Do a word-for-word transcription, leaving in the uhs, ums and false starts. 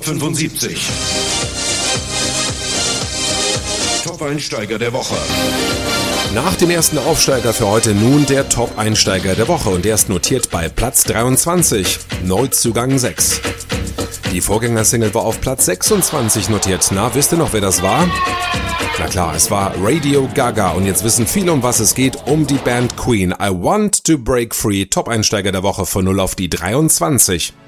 fünfundsiebzig. Top-Einsteiger der Woche. Nach dem ersten Aufsteiger für heute nun der Top-Einsteiger der Woche und der ist notiert bei Platz dreiundzwanzig, Neuzugang sechs. Die Vorgängersingle war auf Platz sechsundzwanzig notiert. Na, wisst ihr noch, wer das war? Na klar, es war Radio Gaga und jetzt wissen viele, um was es geht, um die Band Queen. I Want to Break Free, Top-Einsteiger der Woche von null auf die dreiundzwanzig.